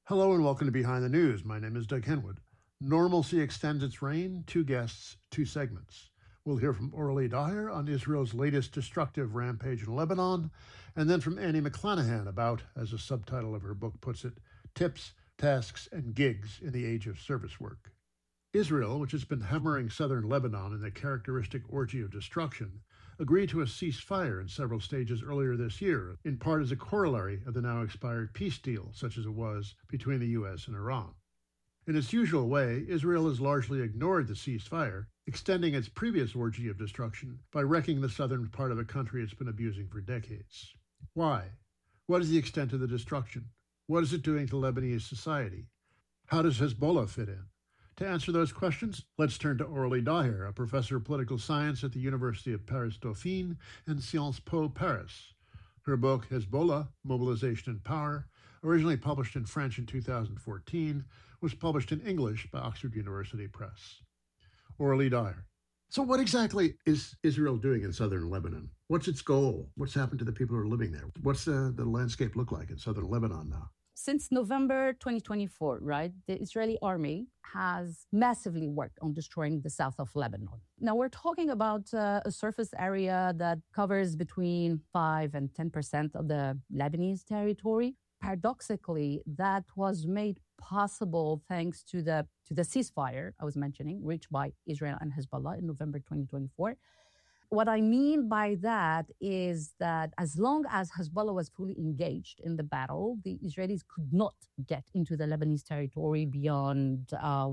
Hello and welcome to Behind the News. My name is Doug Henwood. Normalcy extends its reign. 2 guests, 2 segments. We'll hear from Orly Daher on Israel's latest destructive rampage in Lebanon, and then from Annie McClanahan about, as the subtitle of her book puts it, tips, tasks, and gigs in the age of service work. Israel, which has been hammering southern Lebanon in a characteristic orgy of destruction, agreed to a ceasefire in several stages earlier this year, in part as a corollary of the now expired peace deal, such as it was between the U.S. and Iran. In its usual way, Israel has largely ignored the ceasefire, extending its previous orgy of destruction by wrecking the southern part of a country it's been abusing for decades. Why? What is the extent of the destruction? What is it doing to Lebanese society? How does Hezbollah fit in? To answer those questions, let's turn to Orly Daher, a professor of political science at the University of Paris-Dauphine and Sciences Po Paris. Her book, Hezbollah, Mobilization and Power, originally published in French in 2014, was published in English by Oxford University Press. Orly Daher. So what exactly is Israel doing in southern Lebanon? What's its goal? What's happened to the people who are living there? What's the landscape look like in southern Lebanon now? Since November 2024, right, the Israeli army has massively worked on destroying the south of Lebanon. Now, we're talking about a surface area that covers between 5 and 10% of the Lebanese territory. Paradoxically, that was made possible thanks to the ceasefire I was mentioning, reached by Israel and Hezbollah in November 2024. What I mean by that is that as long as Hezbollah was fully engaged in the battle, the Israelis could not get into the Lebanese territory beyond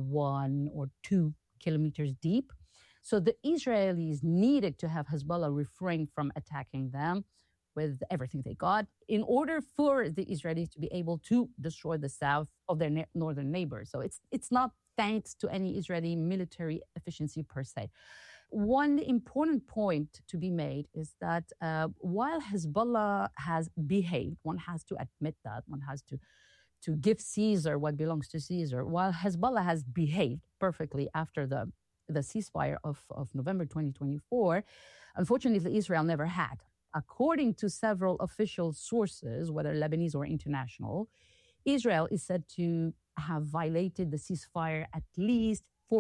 1 or 2 kilometers deep. So the Israelis needed to have Hezbollah refrain from attacking them with everything they got in order for the Israelis to be able to destroy the south of their northern neighbors. So it's not thanks to any Israeli military efficiency per se. One important point to be made is that while Hezbollah has behaved, one has to admit that, one has to give Caesar what belongs to Caesar, while Hezbollah has behaved perfectly after the ceasefire of November 2024, unfortunately, Israel never had. According to several official sources, whether Lebanese or international, Israel is said to have violated the ceasefire at least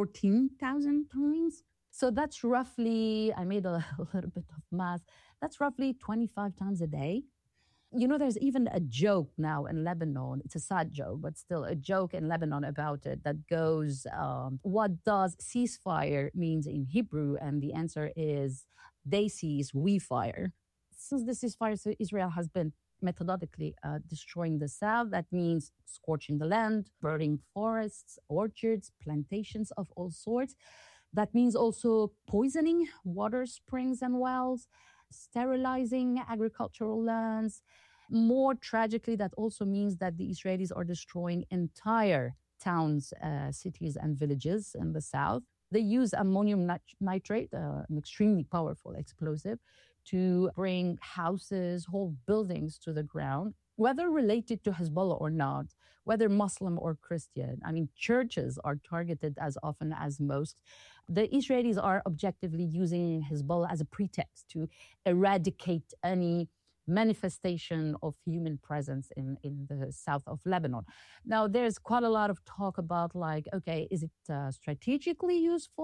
14,000 times. So that's roughly, I made a little bit of math, that's roughly 25 times a day. You know, there's even a joke now in Lebanon. It's a sad joke, but still a joke in Lebanon about it that goes, what does ceasefire means in Hebrew? And the answer is, they cease, we fire. Since the ceasefire, so Israel has been methodically destroying the south. That means scorching the land, burning forests, orchards, plantations of all sorts. That means also poisoning water springs and wells, sterilizing agricultural lands. More tragically, that also means that the Israelis are destroying entire towns, cities, and villages in the south. They use ammonium nitrate, an extremely powerful explosive, to bring houses, whole buildings to the ground, whether related to Hezbollah or not, whether Muslim or Christian. I mean, churches are targeted as often as most. The Israelis are objectively using Hezbollah as a pretext to eradicate any manifestation of human presence in the south of Lebanon. Now, there's quite a lot of talk about okay, is it strategically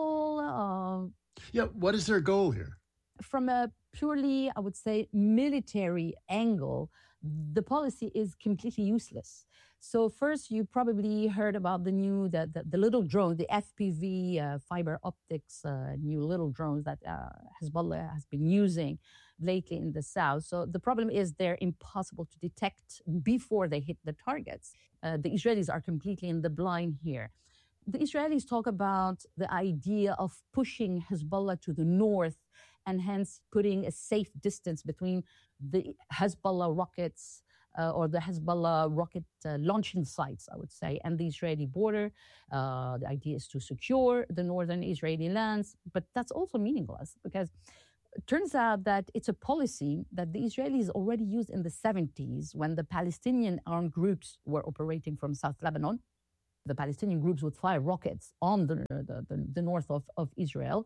useful? What is their goal here? From a purely, I would say, military angle, the policy is completely useless. So first, you probably heard about the little drone, the FPV fiber optics, new little drones that Hezbollah has been using lately in the south. So the problem is they're impossible to detect before they hit the targets. The Israelis are completely in the blind here. The Israelis talk about the idea of pushing Hezbollah to the north and hence putting a safe distance between the Hezbollah rockets or the Hezbollah rocket launching sites, I would say, and the Israeli border. The idea is to secure the northern Israeli lands, but that's also meaningless because it turns out that it's a policy that the Israelis already used in the 70s when the Palestinian armed groups were operating from South Lebanon. The Palestinian groups would fire rockets on the north of Israel.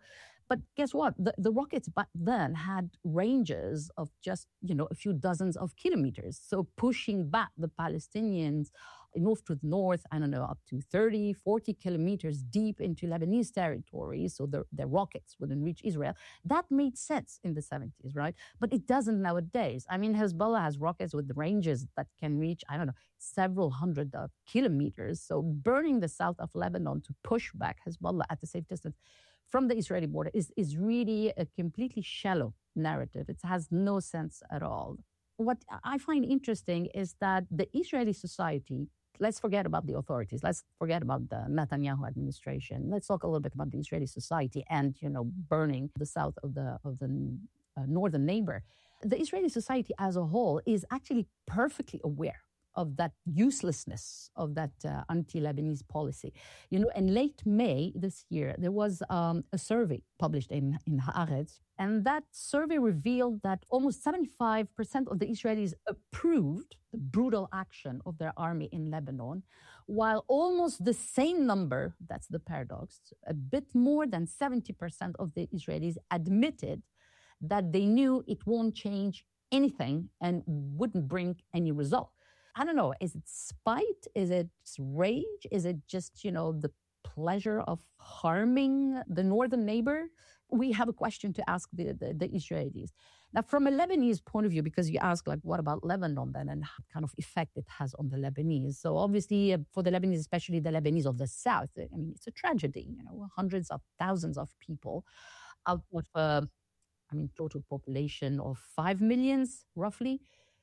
But guess what? The rockets back then had ranges of just, a few dozens of kilometers. So pushing back the Palestinians move to the north, I don't know, up to 30, 40 kilometers deep into Lebanese territory. So the rockets wouldn't reach Israel. That made sense in the 70s, right? But it doesn't nowadays. I mean, Hezbollah has rockets with ranges that can reach, I don't know, several hundred kilometers. So burning the south of Lebanon to push back Hezbollah at a safe distance from the Israeli border is really a completely shallow narrative. It has no sense at all. What I find interesting is that the Israeli society, let's forget about the authorities, let's forget about the Netanyahu administration. Let's talk a little bit about the Israeli society and, burning the south of the northern neighbor. The Israeli society as a whole is actually perfectly aware of that uselessness of that anti-Lebanese policy. In late May this year, there was a survey published in Haaretz, and that survey revealed that almost 75% of the Israelis approved the brutal action of their army in Lebanon, while almost the same number, that's the paradox, a bit more than 70% of the Israelis admitted that they knew it won't change anything and wouldn't bring any result. I don't know, is it spite? Is it rage? Is it just, the pleasure of harming the northern neighbor? We have a question to ask the Israelis. Now, from a Lebanese point of view, because you ask, what about Lebanon then and what kind of effect it has on the Lebanese? So obviously, for the Lebanese, especially the Lebanese of the south, I mean, it's a tragedy, hundreds of thousands of people out of, total population of 5 million, roughly.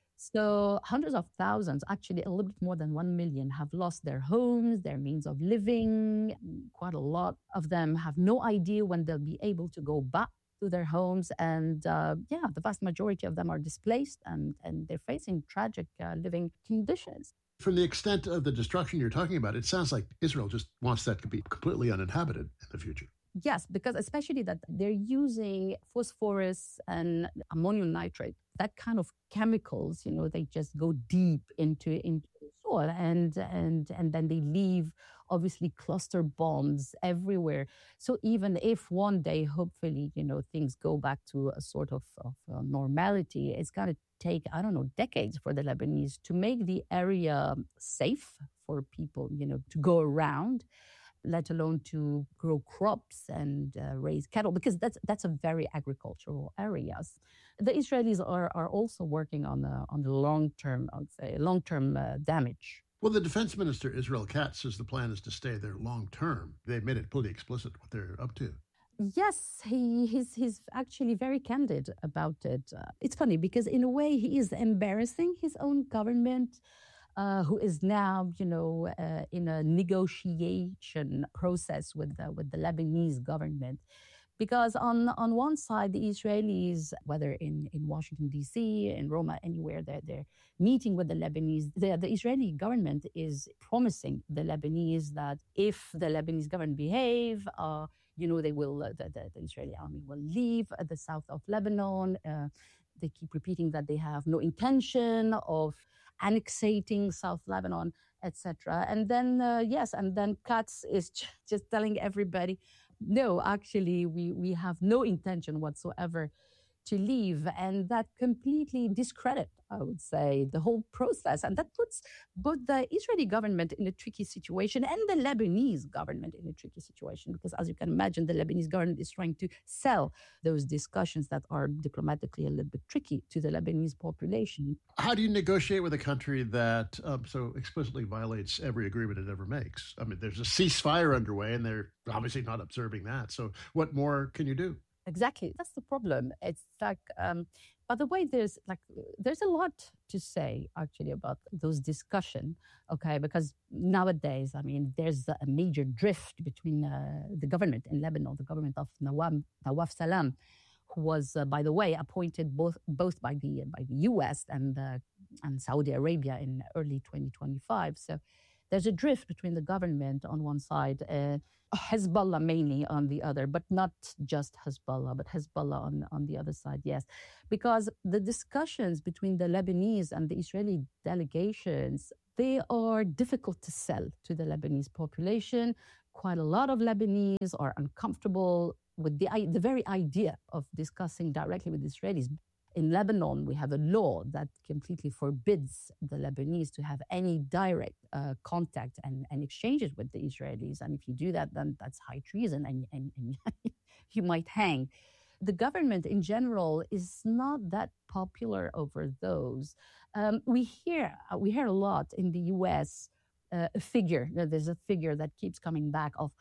So hundreds of thousands, actually a little bit more than 1 million, have lost their homes, their means of living. Quite a lot of them have no idea when they'll be able to go back to their homes. And the vast majority of them are displaced and they're facing tragic living conditions. From the extent of the destruction you're talking about, it sounds like Israel just wants that to be completely uninhabited in the future. Yes, because especially that they're using phosphorus and ammonium nitrate, that kind of chemicals, they just go deep into the soil and then they leave obviously cluster bombs everywhere. So even if one day, hopefully, things go back to a sort of normality, it's going to take, decades for the Lebanese to make the area safe for people, to go around, let alone to grow crops and raise cattle, because that's a very agricultural area. The Israelis are also working on the long-term, I would say, long-term damage. Well, the defense minister, Israel Katz, says the plan is to stay there long-term. They've made it pretty explicit what they're up to. Yes, he's actually very candid about it. It's funny because in a way he is embarrassing his own government, who is now, in a negotiation process with the Lebanese government. Because on one side, the Israelis, whether in Washington, D.C., in Roma, anywhere, they're meeting with the Lebanese. The Israeli government is promising the Lebanese that if the Lebanese government behave, they will, the Israeli army will leave the south of Lebanon. They keep repeating that they have no intention of annexating South Lebanon, etc. And then, and then Katz is just telling everybody, no, actually, we have no intention whatsoever to leave. And that completely discredit, I would say, the whole process. And that puts both the Israeli government in a tricky situation and the Lebanese government in a tricky situation. Because as you can imagine, the Lebanese government is trying to sell those discussions that are diplomatically a little bit tricky to the Lebanese population. How do you negotiate with a country that so explicitly violates every agreement it ever makes? I mean, there's a ceasefire underway and they're obviously not observing that. So what more can you do? Exactly. That's the problem. It's like, by the way, there's a lot to say actually about those discussions, okay? Because nowadays, I mean, there's a major drift between the government in Lebanon, the government of Nawaf Salam, who was, by the way, appointed both by the U.S. and Saudi Arabia in early 2025. So there's a drift between the government on one side, Hezbollah mainly on the other, but not just Hezbollah, but Hezbollah on the other side, yes. Because the discussions between the Lebanese and the Israeli delegations, they are difficult to sell to the Lebanese population. Quite a lot of Lebanese are uncomfortable with the very idea of discussing directly with Israelis. In Lebanon, we have a law that completely forbids the Lebanese to have any direct contact and exchanges with the Israelis. And if you do that, then that's high treason and you might hang. The government in general is not that popular over those. We hear a lot in the U.S. A figure. There's a figure that keeps coming back of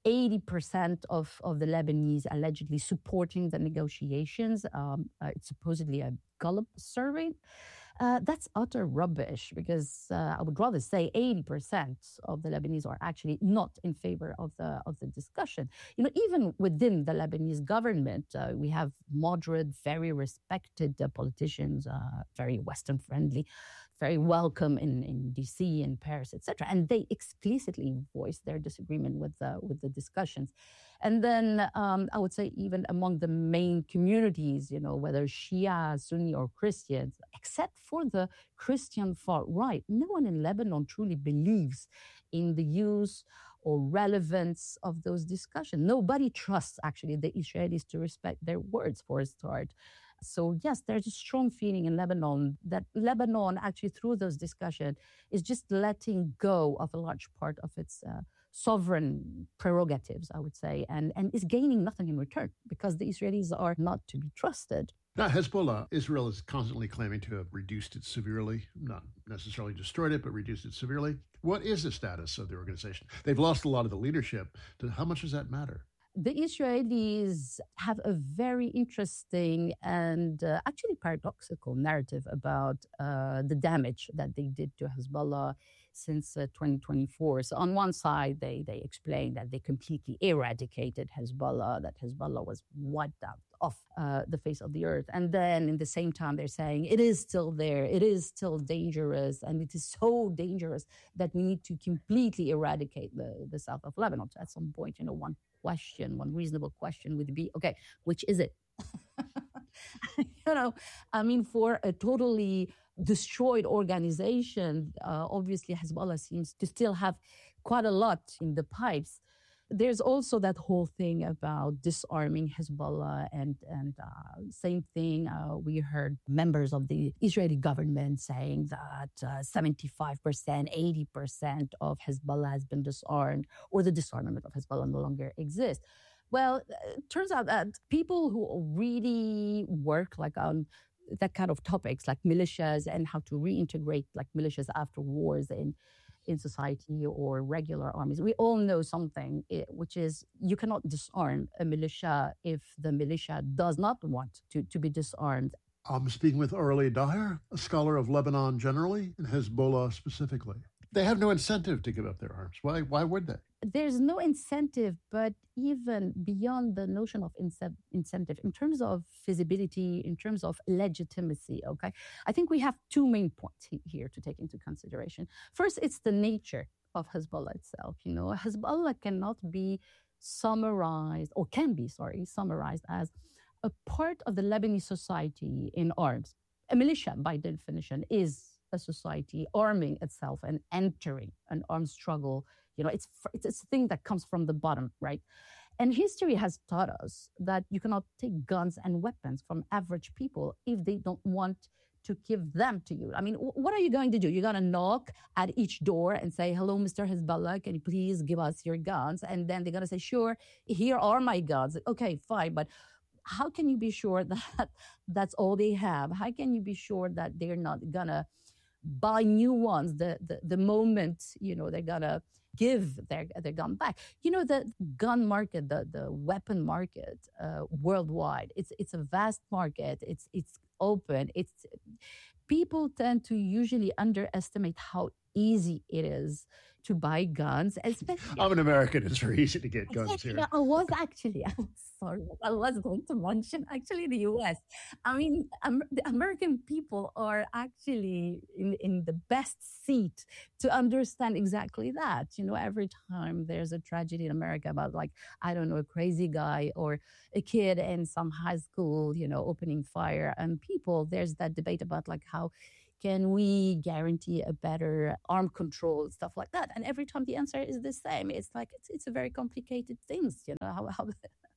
80% of the Lebanese allegedly supporting the negotiations. It's supposedly a Gallup survey. That's utter rubbish because I would rather say 80% of the Lebanese are actually not in favor of the discussion. Even within the Lebanese government, we have moderate, very respected politicians, very Western friendly, very welcome in DC and Paris, etc. And they explicitly voice their disagreement with the discussions. And then I would say even among the main communities, whether Shia, Sunni, or Christians, except for the Christian far right, no one in Lebanon truly believes in the use or relevance of those discussions. Nobody trusts, actually, the Israelis to respect their words, for a start. So yes, there's a strong feeling in Lebanon that Lebanon, actually through those discussions, is just letting go of a large part of its sovereign prerogatives, I would say, and is gaining nothing in return because the Israelis are not to be trusted. Now, Hezbollah, Israel is constantly claiming to have reduced it severely, not necessarily destroyed it, but reduced it severely. What is the status of the organization? They've lost a lot of the leadership. How much does that matter? The Israelis have a very interesting and actually paradoxical narrative about the damage that they did to Hezbollah since 2024. So on one side, they explain that they completely eradicated Hezbollah, that Hezbollah was wiped out off the face of the earth. And then in the same time, they're saying it is still there, it is still dangerous, and it is so dangerous that we need to completely eradicate the south of Lebanon. So at some point, one reasonable question would be, okay, which is it? For a totally destroyed organization, obviously Hezbollah seems to still have quite a lot in the pipes. There's also that whole thing about disarming Hezbollah and same thing. We heard members of the Israeli government saying that 75%, 80% of Hezbollah has been disarmed, or the disarmament of Hezbollah no longer exists. Well, it turns out that people who really work on that kind of topics, like militias and how to reintegrate militias after wars in society or regular armies. We all know something, which is you cannot disarm a militia if the militia does not want to be disarmed. I'm speaking with Aurélie Daher, a scholar of Lebanon generally and Hezbollah specifically. They have no incentive to give up their arms. Why would they? There's no incentive, but even beyond the notion of incentive, in terms of feasibility, in terms of legitimacy, okay? I think we have two main points here to take into consideration. First, it's the nature of Hezbollah itself. Hezbollah cannot be summarized as a part of the Lebanese society in arms. A militia, by definition, is a society arming itself and entering an armed struggle. It's a thing that comes from the bottom, right? And history has taught us that you cannot take guns and weapons from average people if they don't want to give them to you. I mean, what are you going to do? You're going to knock at each door and say, hello, Mr. Hezbollah, can you please give us your guns? And then they're going to say, sure, here are my guns. Okay, fine, but how can you be sure that that's all they have? How can you be sure that they're not going to buy new ones the moment, they're going to give their gun back? The gun market, the weapon market worldwide, it's a vast market. It's open. People tend to usually underestimate how easy it is to buy guns. Especially, I'm an American. It's very easy to get guns here. I'm sorry. I was going to mention actually the U.S. I mean, the American people are actually in the best seat to understand exactly that. Every time there's a tragedy in America about a crazy guy or a kid in some high school, opening fire, and there's that debate about how can we guarantee a better arm control, stuff like that? And every time the answer is the same. It's it's a very complicated thing, how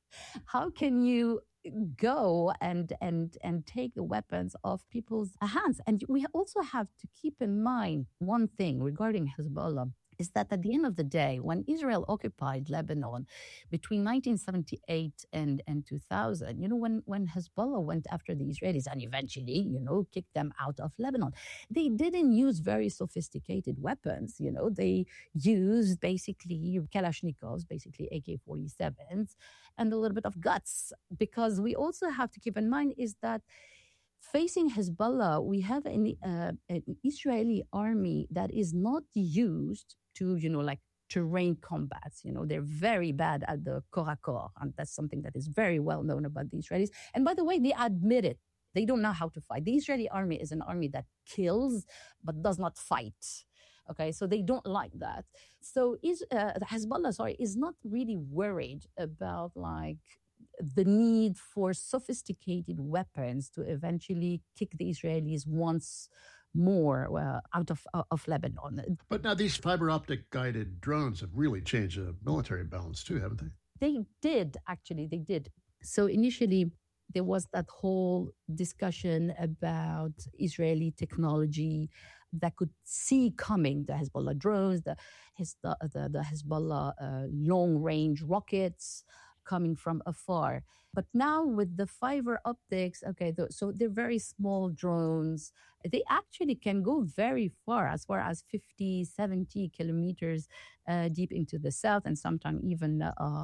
How can you go and take the weapons off people's hands? And we also have to keep in mind one thing regarding Hezbollah is that at the end of the day, when Israel occupied Lebanon between 1978 and 2000, when Hezbollah went after the Israelis and eventually, kicked them out of Lebanon, they didn't use very sophisticated weapons. They used basically Kalashnikovs, basically AK-47s, and a little bit of guts. Because we also have to keep in mind is that facing Hezbollah, we have an Israeli army that is not used to, like terrain combats. They're very bad at the corps à corps, and that's something that is very well known about the Israelis. And by the way, they admit it. They don't know how to fight. The Israeli army is an army that kills but does not fight. Okay, so they don't like that. So Hezbollah, is not really worried about the need for sophisticated weapons to eventually kick the Israelis once more out of Lebanon. But now these fiber optic guided drones have really changed the military balance too, haven't they? They did. So initially, there was that whole discussion about Israeli technology that could see coming the Hezbollah drones, the Hezbollah long-range rockets coming from afar. But now with the fiber optics, so they're very small drones. They actually can go very far as 50, 70 kilometers deep into the south, and sometimes even,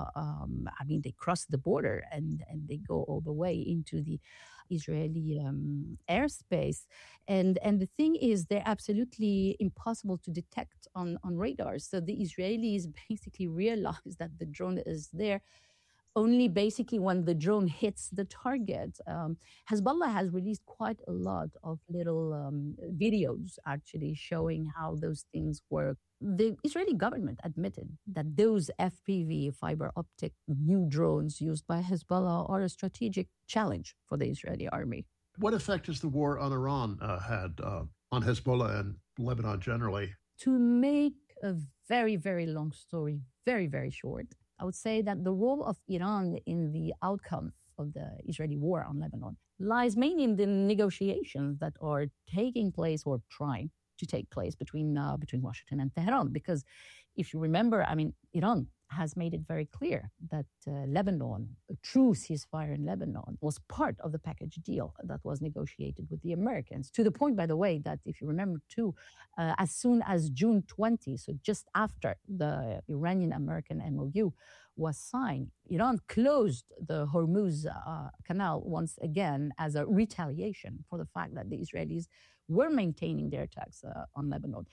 they cross the border and they go all the way into the Israeli airspace. And the thing is, they're absolutely impossible to detect on radars. So the Israelis basically realize that the drone is there only basically when the drone hits the target. Hezbollah has released quite a lot of little videos actually showing how those things work. The Israeli government admitted that those FPV, fiber optic new drones used by Hezbollah are a strategic challenge for the Israeli army. What effect has the war on Iran had on Hezbollah and Lebanon generally? To make a very, very long story very, very short, I would say that the role of Iran in the outcome of the Israeli war on Lebanon lies mainly in the negotiations that are taking place or trying to take place between Washington and Tehran. Because if you remember, Iran has made it very clear that Lebanon, a true ceasefire in Lebanon, was part of the package deal that was negotiated with the Americans. To the point, by the way, that if you remember too, as soon as June 20, so just after the Iranian-American MOU was signed, Iran closed the Hormuz Canal once again as a retaliation for the fact that the Israelis were maintaining their attacks on Lebanon.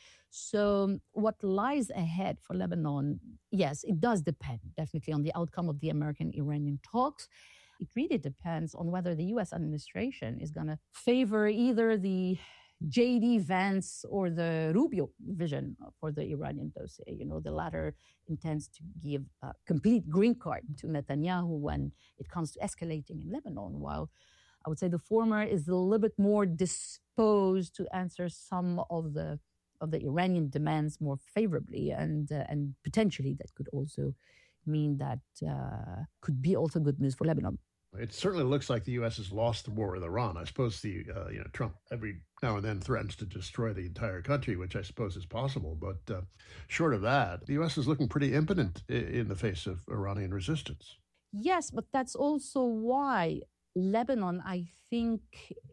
So what lies ahead for Lebanon, yes, it does depend definitely on the outcome of the American-Iranian talks. It really depends on whether the U.S. administration is going to favor either the J.D. Vance or the Rubio vision for the Iranian dossier. The latter intends to give a complete green card to Netanyahu when it comes to escalating in Lebanon, while I would say the former is a little bit more disposed to answer some of the Iranian demands more favorably, and potentially that could also mean that could be also good news for Lebanon. It certainly looks like the U.S. has lost the war with Iran. I suppose Trump every now and then threatens to destroy the entire country, which I suppose is possible. But short of that, the U.S. is looking pretty impotent in the face of Iranian resistance. Yes, but that's also why Lebanon, I think,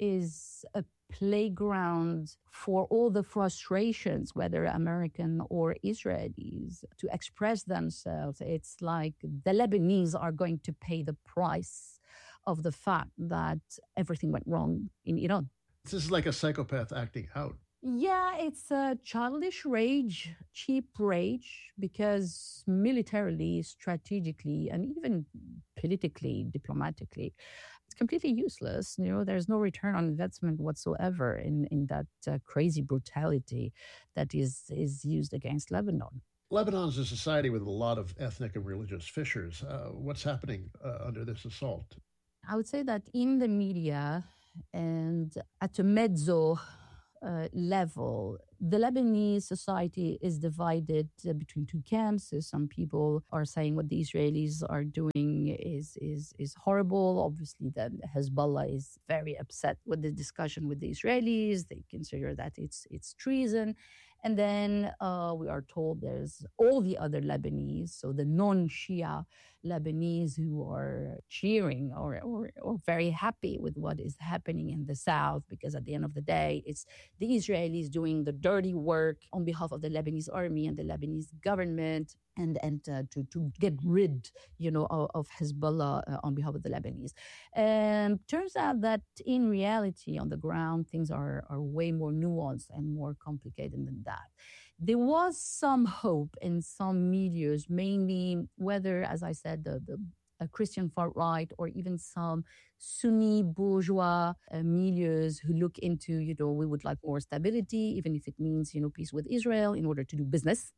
is a playground for all the frustrations, whether American or Israelis, to express themselves. It's like the Lebanese are going to pay the price of the fact that everything went wrong in Iran. This is like a psychopath acting out. Yeah, it's a childish rage, cheap rage, because militarily, strategically, and even politically, diplomatically, it's completely useless. There's no return on investment whatsoever in that crazy brutality that is used against Lebanon. Lebanon is a society with a lot of ethnic and religious fissures. What's happening under this assault? I would say that in the media and at a mezzo level, the Lebanese society is divided between two camps. So some people are saying what the Israelis are doing is horrible. Obviously, the Hezbollah is very upset with the discussion with the Israelis. They consider that it's treason. And then we are told there's all the other Lebanese, so the non-Shia Lebanese who are cheering or very happy with what is happening in the south, because at the end of the day, it's the Israelis doing the dirty work on behalf of the Lebanese army and the Lebanese government, and to get rid, of Hezbollah on behalf of the Lebanese. Turns out that in reality, on the ground, things are way more nuanced and more complicated than that. There was some hope in some milieux, mainly whether, as I said, the Christian far right or even some Sunni bourgeois milieus who look into, we would like more stability, even if it means, peace with Israel in order to do business.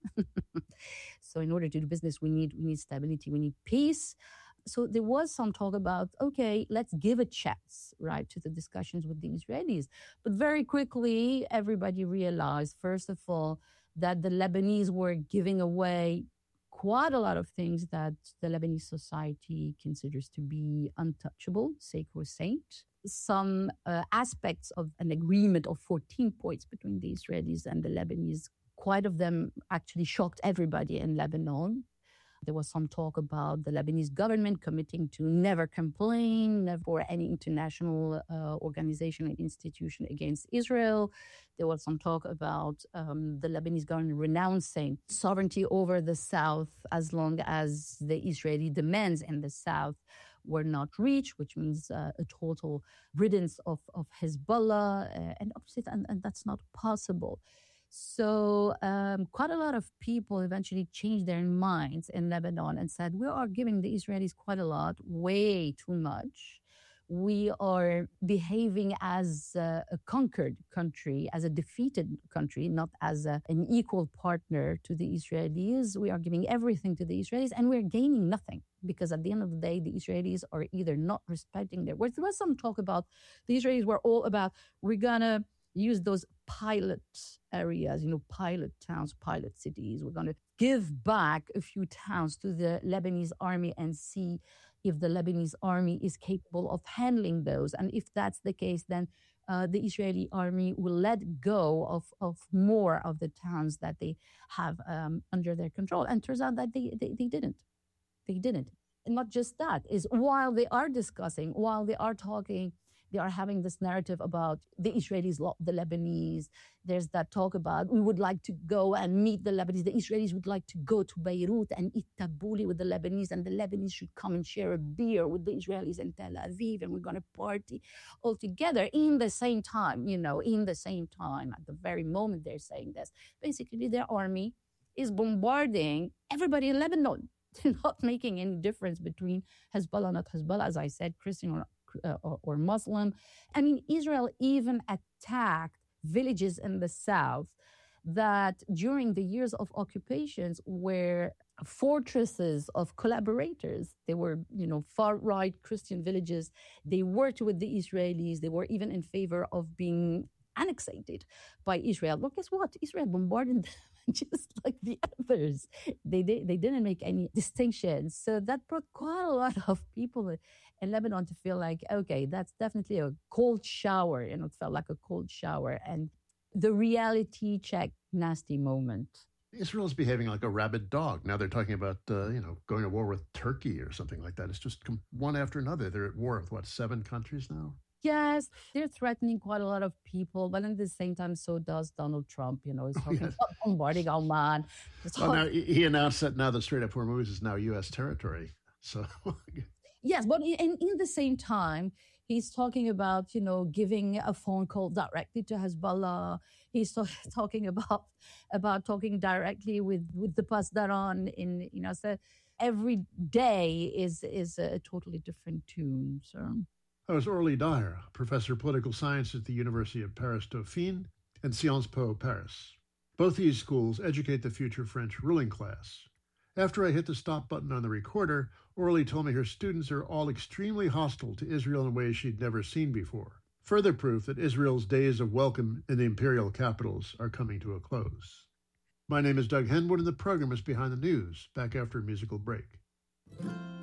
So in order to do business, we need stability, we need peace. So there was some talk about, okay, let's give a chance, right, to the discussions with the Israelis. But very quickly, everybody realized, first of all, that the Lebanese were giving away quite a lot of things that the Lebanese society considers to be untouchable, sacrosanct. Some aspects of an agreement of 14 points between the Israelis and the Lebanese, quite of them actually shocked everybody in Lebanon. There was some talk about the Lebanese government committing to never complain, never for any international organization and institution against Israel. There was some talk about the Lebanese government renouncing sovereignty over the South as long as the Israeli demands in the South were not reached, which means a total riddance of Hezbollah. And obviously, and that's not possible. So quite a lot of people eventually changed their minds in Lebanon and said, we are giving the Israelis quite a lot, way too much. We are behaving as a conquered country, as a defeated country, not as an equal partner to the Israelis. We are giving everything to the Israelis and we're gaining nothing, because at the end of the day, the Israelis are either not respecting their words. There was some talk about the Israelis were all about, we're going to use those pilot areas, pilot towns, pilot cities. We're going to give back a few towns to the Lebanese army and see if the Lebanese army is capable of handling those. And if that's the case, then the Israeli army will let go of more of the towns that they have under their control. And turns out that they didn't. They didn't. And not just that, is while they are discussing, while they are talking, they are having this narrative about the Israelis love the Lebanese. There's that talk about we would like to go and meet the Lebanese. The Israelis would like to go to Beirut and eat tabbouleh with the Lebanese, and the Lebanese should come and share a beer with the Israelis in Tel Aviv, and we're going to party all together in the same time, at the very moment they're saying this. Basically, their army is bombarding everybody in Lebanon, not making any difference between Hezbollah, not Hezbollah, as I said, Christian or Muslim. I mean, Israel even attacked villages in the south that during the years of occupations were fortresses of collaborators. They were, far-right Christian villages. They worked with the Israelis. They were even in favor of being annexed by Israel. But guess what? Israel bombarded them just like the others. They didn't make any distinctions. So that brought quite a lot of people in Lebanon to feel like, okay, that's definitely a cold shower. It felt like a cold shower. And the reality check, nasty moment. Israel's behaving like a rabid dog. Now they're talking about, going to war with Turkey or something like that. It's just one after another. They're at war with, 7 countries now? Yes, they're threatening quite a lot of people, but at the same time, so does Donald Trump. He's talking about bombarding Oman. Well, now he announced that now the Strait of Hormuz is now U.S. territory. So yes, but in the same time, he's talking about giving a phone call directly to Hezbollah. He's talking about talking directly with the Pasdaran in so every day is a totally different tune. So. That was Orly Daher, professor of political science at the University of Paris-Dauphine and Sciences Po Paris. Both these schools educate the future French ruling class. After I hit the stop button on the recorder, Orly told me her students are all extremely hostile to Israel in ways she'd never seen before. further proof that Israel's days of welcome in the imperial capitals are coming to a close. My name is Doug Henwood, and the program is Behind the News, back after a musical break.